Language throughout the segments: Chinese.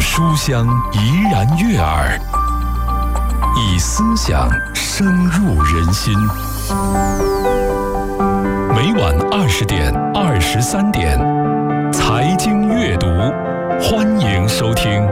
书香怡然悦耳，以思想深入人心。每晚20点、23点，财经阅读，欢迎收听。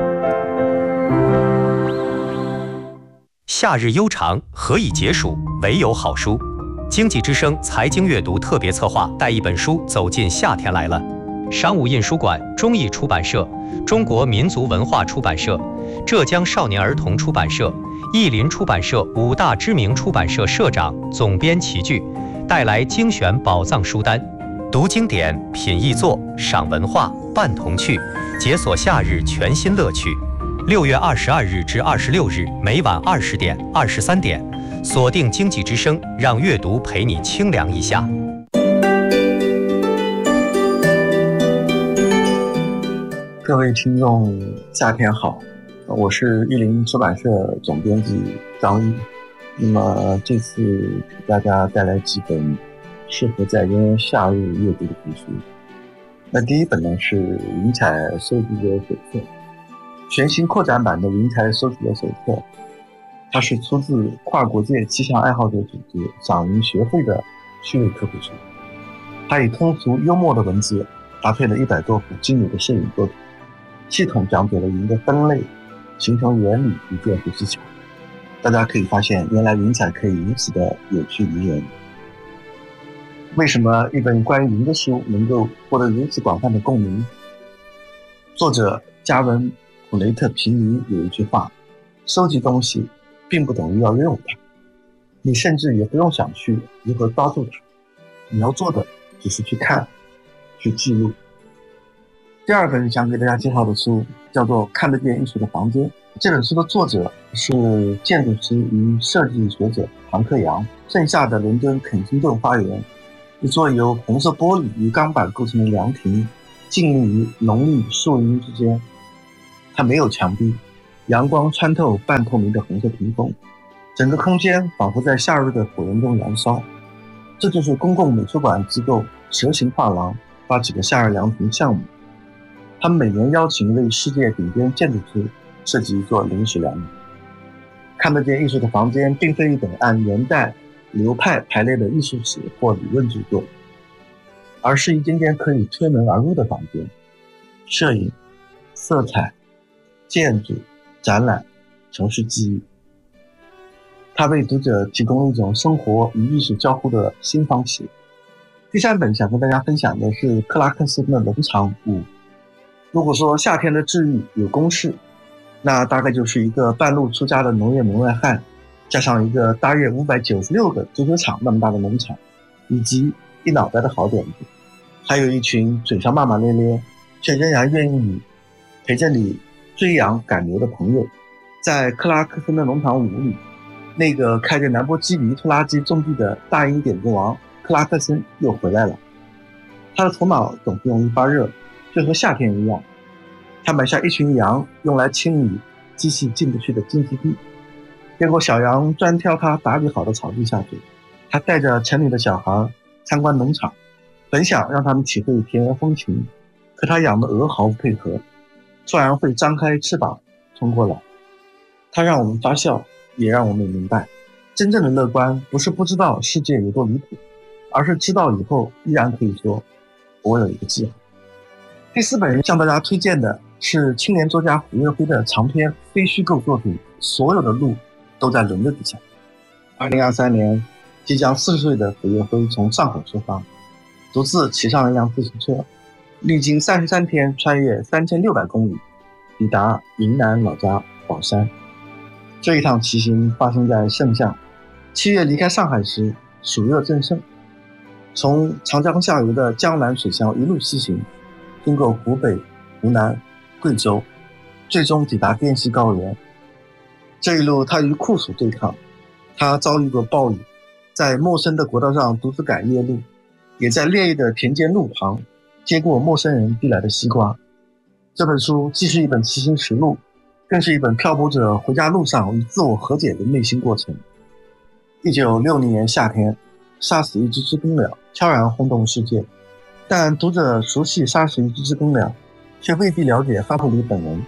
夏日悠长，何以解暑？唯有好书。经济之声财经阅读特别策划，带一本书走进夏天来了。商务印书馆、中译出版社、中国民族文化出版社、浙江少年儿童出版社、译林出版社5大知名出版社社长、总编齐聚，带来精选宝藏书单，读经典，品译作，赏文化，伴童趣，解锁夏日全新乐趣。6月22日至26日，每晚20点、23点，锁定经济之声，让阅读陪你清凉一下。 各位听众，夏天好，我是译林出版社总编辑张毅。那么这次给大家带来几本适合在炎炎夏日阅读的图书。那第一本呢是云彩收集者手册，全新扩展版的云彩收集者手册，它是出自跨国界气象爱好者组织赏云学会的趣味科普书。它以通俗幽默的文字搭配了100多幅精美的摄影作品，系统讲解了云的分类、形成原理与建筑技巧。大家可以发现，原来云彩可以如此的有趣迷人。为什么一本关于云的书能够获得如此广泛的共鸣？作者加文·普雷特皮尼有一句话：收集东西并不等于要拥有它，你甚至也不用想去如何抓住它，你要做的只是去看、去记录。第二本想给大家介绍的书叫做《看得见艺术的房间》。这本书的作者是建筑师与设计学者唐克扬，盛夏的伦敦肯辛顿花园，一座由红色玻璃与钢板构成的凉亭，静立于浓郁树荫之间。它没有墙壁，阳光穿透半透明的红色屏风，整个空间仿佛在夏日的火焰中燃烧。这就是公共美术馆机构蛇形画廊发起的夏日凉亭项目。他们每年邀请一位世界顶尖建筑师设计一座临时凉亭。看得见艺术的房间并非一本按年代、流派排列的艺术史或理论著作，而是一间间可以推门而入的房间。摄影、色彩、建筑、展览、城市记忆，它为读者提供了一种生活与艺术交互的新方式。第三本想跟大家分享的是克拉克森的农场5。如果说夏天的治愈有公式，那大概就是一个半路出家的农业门外汉，加上一个大约596个足球场那么大的农场，以及一脑袋的好点子，还有一群嘴上骂骂咧咧却仍然愿意陪着你追羊赶牛的朋友。在克拉克森的农场5里，那个开着兰博基尼拖拉机种地的大英点子王克拉克森又回来了。他的头脑总是容易发热，就和夏天一样。他买下一群羊，用来清理机器进不去的荆棘地，结果小羊专挑他打理好的草地下去。他带着城里的小孩参观农场，本想让他们体会田园风情，可他养的鹅毫不配合，突然会张开翅膀冲过来。他让我们发笑，也让我们明白，真正的乐观不是不知道世界有多离谱，而是知道以后依然可以说我有一个计划。第4本向大家推荐的是青年作家胡跃辉的长篇非虚构作品《所有的路都在轮子底下》。2023年，即将40岁的胡跃辉从上海出发，独自骑上了一辆自行车，历经33天，穿越3600公里，抵达云南老家保山。这一趟骑行发生在盛夏，7月离开上海时，暑热正盛，从长江下游的江南水乡一路西行，经过湖北、湖南、贵州，最终抵达滇西高原。这一路他与酷暑对抗，他遭遇过暴雨，在陌生的国道上独自赶夜路，也在烈日的田间路旁接过陌生人递来的西瓜。这本书既是一本骑行实录，更是一本漂泊者回家路上与自我和解的内心过程。1960年夏天，杀死一只知更鸟悄然轰动世界，但读者熟悉杀死一只知更鸟，却未必了解哈普里本人。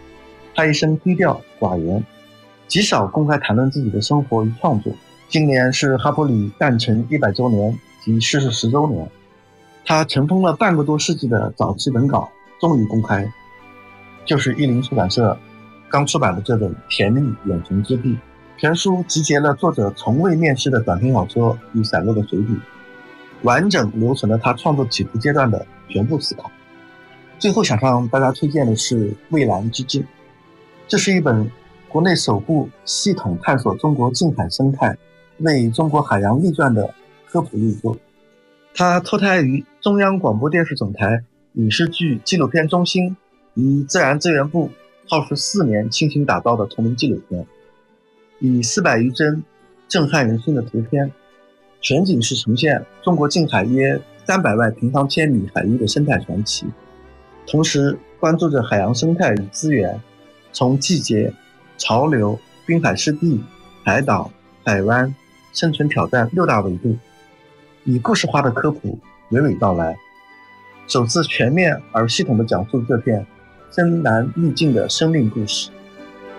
他一生低调寡言，极少公开谈论自己的生活与创作。今年是哈伯里诞辰100周年及逝世10周年，他尘封了半个多世纪的早期文稿终于公开，就是译林出版社刚出版的这本《甜蜜远程之地》。全书集结了作者从未面世的短篇小说与散落的随笔，完整留存了他创作起步阶段的全部思考。最后想向大家推荐的是《蔚蓝之境》，这是一本国内首部系统探索中国近海生态、为中国海洋立传的科普力作。它脱胎于中央广播电视总台影视剧纪录片中心与自然资源部耗时4年倾心打造的同名纪录片，以400余帧震撼人心的图片，全景式呈现中国近海约300万平方千米海域的生态传奇，同时关注着海洋生态与资源从季节、潮流、滨海湿地、海岛、海湾、生存挑战6大维度，以故事化的科普娓娓道来，首次全面而系统地讲述这片深难历尽的生命故事。